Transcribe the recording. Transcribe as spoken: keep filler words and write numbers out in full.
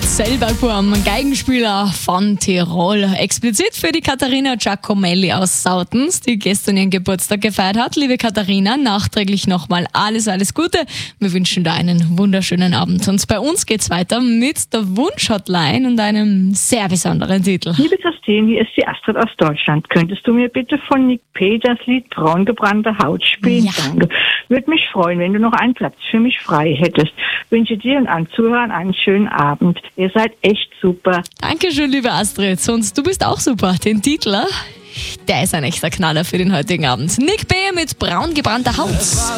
Astrid Selbergurm, Geigenspieler von Tirol. Explizit für die Katharina Giacomelli aus Sautens, die gestern ihren Geburtstag gefeiert hat. Liebe Katharina, nachträglich nochmal alles, alles Gute. Wir wünschen dir einen wunderschönen Abend. Und bei uns geht's weiter mit der Wunsch-Hotline und einem sehr besonderen Titel. Liebe Christine, hier ist die Astrid aus Deutschland. Könntest du mir bitte von Nick P. das Lied Braungebrannte Haut spielen? Ja. Danke. Würde mich freuen, wenn du noch einen Platz für mich frei hättest. Wünsche dir und allen Zuhörern einen schönen Abend. Ihr seid echt super. Dankeschön, liebe Astrid. Und du bist auch super. Den Titel, der ist ein echter Knaller für den heutigen Abend. Nick B. mit braungebrannter Haut.